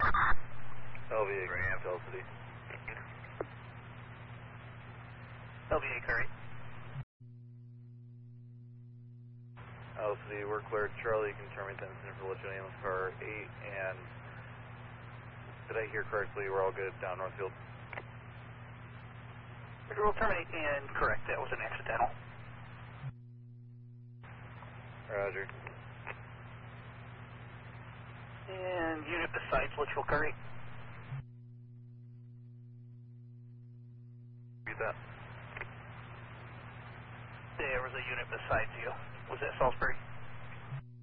LVA Graham, City. LVA Curry. City, we're clear. Charlie, you can terminate the incident for Legend Ambulance Car 8, and did I hear correctly, we're all good down Northfield? We'll terminate and correct, that was an accidental. Roger. And unit besides Litchfield Curry. Read that. There was a unit besides you. Was that Salisbury?